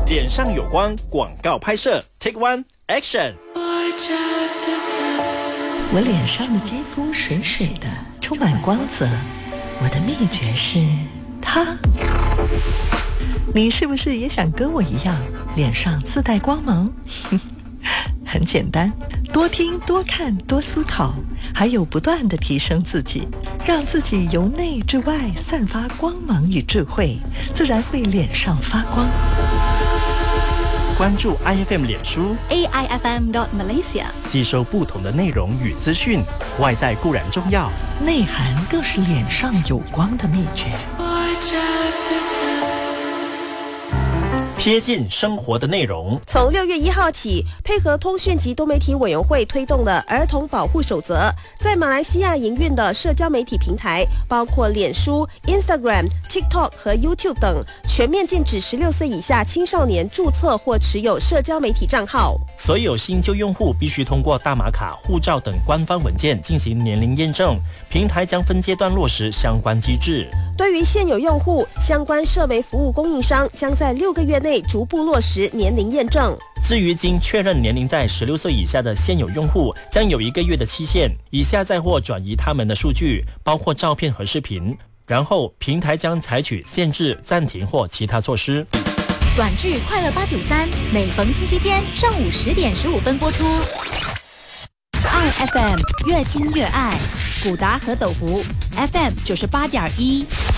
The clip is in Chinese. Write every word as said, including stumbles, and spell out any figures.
脸上有光广告拍摄 Take One Action。 我脸上的肌肤水水的，充满光泽，我的秘诀是它。你是不是也想跟我一样脸上自带光芒？很简单，多听多看多思考，还有不断地提升自己，让自己由内至外散发光芒与智慧，自然会脸上发光。 关注 I F M 脸书 A I F M dot Malaysia， 吸收不同的内容与资讯，外在固然重要， 内涵更是脸上有光的秘诀。 贴近生活的内容。 从六月一号起，配合通讯及多媒体委员会推动的儿童保护守则，在马来西亚营运的社交媒体平台，包括脸书、Instagram、TikTok 和 YouTube 等，全面禁止十六岁以下青少年注册或持有社交媒体账号。 所有新旧用户必须通过大马卡、护照等官方文件进行年龄验证，平台将分阶段落实相关机制。 对于现有用户，相关社媒服务供应商将在六个月内逐步落实年龄验证。 至于经确认年龄在十六岁以下的现有用户，将有一个月的期限，以下载或转移他们的数据，包括照片和视频，然后平台将采取限制、暂停或其他措施。 短剧快乐八九三，每逢星期天上午十点十五分播出。I F M 越听越爱，古达和斗湖 F M 九十八点一。